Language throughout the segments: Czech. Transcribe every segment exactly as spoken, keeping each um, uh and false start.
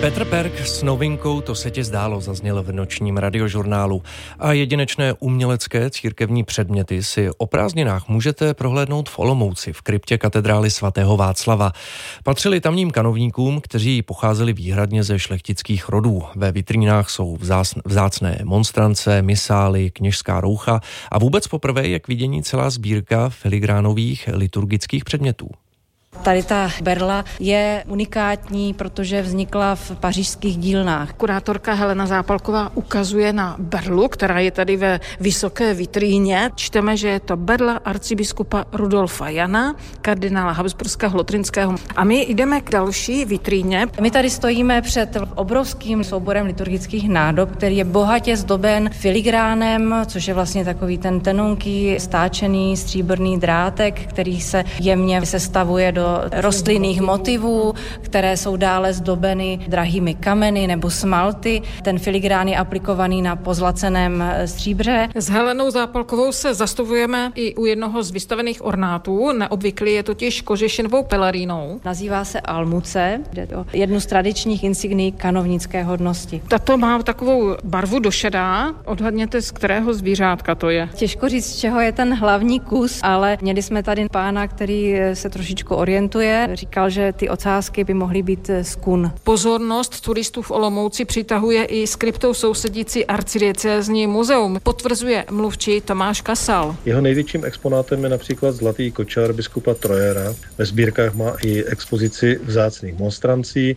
Petr Perk s novinkou To se ti zdálo zazněl v nočním radiožurnálu. A jedinečné umělecké církevní předměty si o prázdninách můžete prohlédnout v Olomouci v kryptě katedrály svatého Václava. Patřili tamním kanovníkům, kteří pocházeli výhradně ze šlechtických rodů. Ve vitrínách jsou vzácné monstrance, misály, kněžská roucha a vůbec poprvé je k vidění celá sbírka filigránových liturgických předmětů. Tady ta berla je unikátní, protože vznikla v pařížských dílnách. Kurátorka Helena Zápalková ukazuje na berlu, která je tady ve vysoké vitríně. Čteme, že je to berla arcibiskupa Rudolfa Jana, kardinála Habsburského Lotrinského. A my jdeme k další vitríně. My tady stojíme před obrovským souborem liturgických nádob, který je bohatě zdoben filigránem, což je vlastně takový ten tenunký, stáčený stříbrný drátek, který se jemně sestavuje do rostlinných motivů, které jsou dále zdobeny drahými kameny nebo smalty. Ten filigrán je aplikovaný na pozlaceném stříbře. S Helenou Zápalkovou se zastavujeme i u jednoho z vystavených ornátů. Neobvyklý je totiž kožešinovou pelerínou. Nazývá se almuce, jde o jednu z tradičních insignií kanovnické hodnosti. Tato má takovou barvu došedá. Odhadněte, z kterého zvířátka to je. Těžko říct, z čeho je ten hlavní kus, ale měli jsme tady pána, který se trošičku orientuje. Říkal, že ty ocásky by mohly být z kun. Pozornost turistů v Olomouci přitahuje i s kryptou sousedící arcidiecézní muzeum, potvrzuje mluvčí Tomáš Kasal. Jeho největším exponátem je například zlatý kočár biskupa Trojera. Ve sbírkách má i expozici vzácných monstrancí,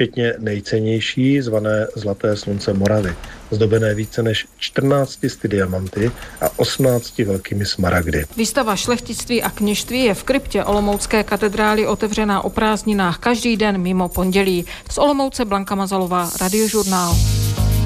včetně nejcennější, zvané Zlaté slunce Moravy, zdobené více než čtrnácti diamanty a osmnácti velkými smaragdy. Výstava šlechtictví a kněžství je v kryptě Olomoucké katedrály otevřená o prázdninách každý den mimo pondělí. Z Olomouce Blanka Mazalová, Radiožurnál.